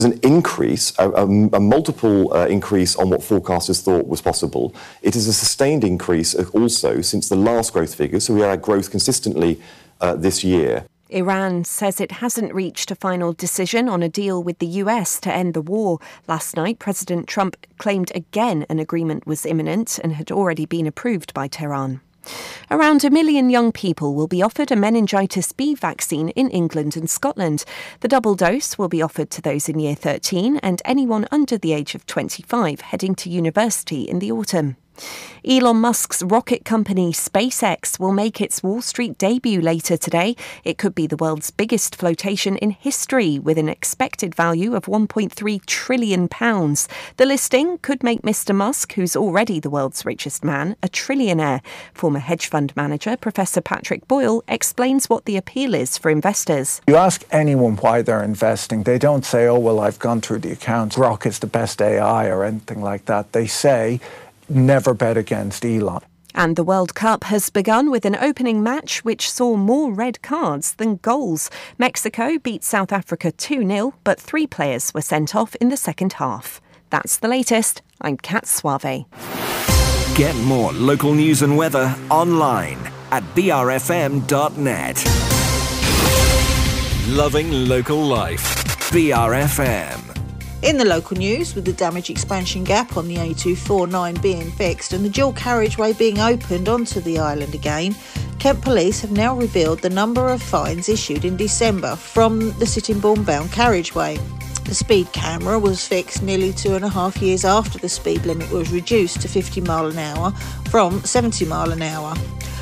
an increase, a multiple increase on what forecasters thought was possible. It is a sustained increase also since the last growth figure, so we are at growth consistently this year. Iran says it hasn't reached a final decision on a deal with the US to end the war. Last night, President Trump claimed again an agreement was imminent and had already been approved by Tehran. Around 1 million young people will be offered a meningitis B vaccine in England and Scotland. The double dose will be offered to those in year 13 and anyone under the age of 25 heading to university in the autumn. Elon Musk's rocket company SpaceX will make its Wall Street debut later today. It could be the world's biggest flotation in history, with an expected value of £1.3 trillion. The listing could make Mr. Musk, who's already the world's richest man, a trillionaire. Former hedge fund manager Professor Patrick Boyle explains what the appeal is for investors. You ask anyone why they're investing, they don't say, oh, well, I've gone through the accounts, Grok is the best AI or anything like that. They say, never bet against Elon. And the World Cup has begun with an opening match which saw more red cards than goals. Mexico beat South Africa 2-0, but 3 players were sent off in the second half. That's the latest. I'm Kat Suave. Get more local news and weather online at brfm.net. Loving local life. BRFM. In the local news, with the damage expansion gap on the A249 being fixed and the dual carriageway being opened onto the island again, Kent Police have now revealed the number of fines issued in December from the Sittingbourne-bound carriageway. The speed camera was fixed nearly 2.5 years after the speed limit was reduced to 50 mile an hour from 70 mile an hour.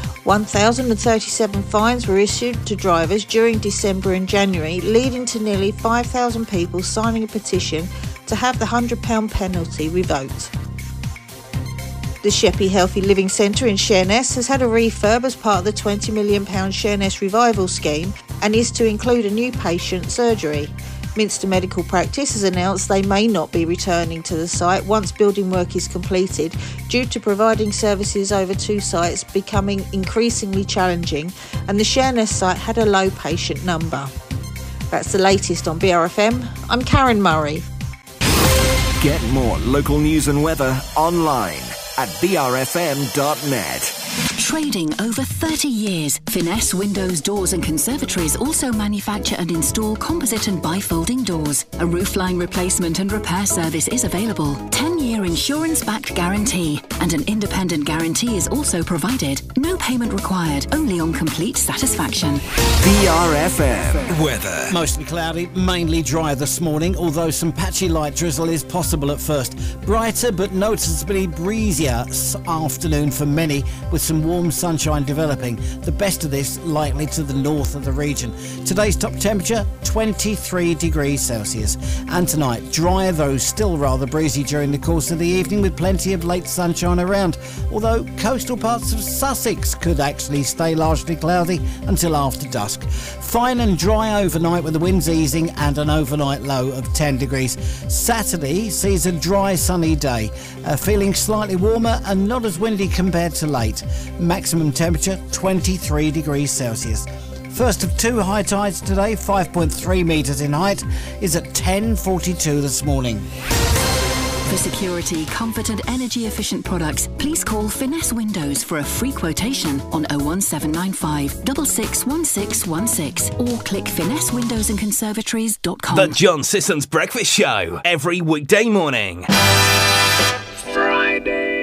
1,037 fines were issued to drivers during December and January, leading to nearly 5,000 people signing a petition to have the £100 penalty revoked. The Sheppey Healthy Living Centre in Sheerness has had a refurb as part of the £20 million Sheerness Revival Scheme and is to include a new patient surgery. Minster Medical Practice has announced they may not be returning to the site once building work is completed, due to providing services over 2 sites becoming increasingly challenging, and the Sheerness site had a low patient number. That's the latest on BRFM. I'm Karen Murray. Get more local news and weather online at brfm.net. Trading over 30 years, Finesse Windows, Doors and Conservatories also manufacture and install composite and bifolding doors. A roofline replacement and repair service is available. 10-year insurance-backed guarantee, and an independent guarantee is also provided. No payment required, only on complete satisfaction. BRFM weather. Mostly cloudy, mainly dry this morning, although some patchy light drizzle is possible at first. Brighter but noticeably breezier afternoon for many, with some warm sunshine developing. The best of this likely to the north of the region. Today's top temperature 23 degrees Celsius, and tonight dry though still rather breezy during the course of the evening, with plenty of late sunshine around, although coastal parts of Sussex could actually stay largely cloudy until after dusk. Fine and dry overnight with the winds easing and an overnight low of 10 degrees. Saturday sees a dry sunny day, feeling slightly warmer and not as windy compared to late. Maximum temperature 23 degrees Celsius. First of 2 high tides today, 5.3 metres in height, is at 10:42 this morning. For security, comfort and energy efficient products, please call Finesse Windows for a free quotation on 01795 661616 or click finessewindowsandconservatories.com. The John Sissons Breakfast Show, every weekday morning.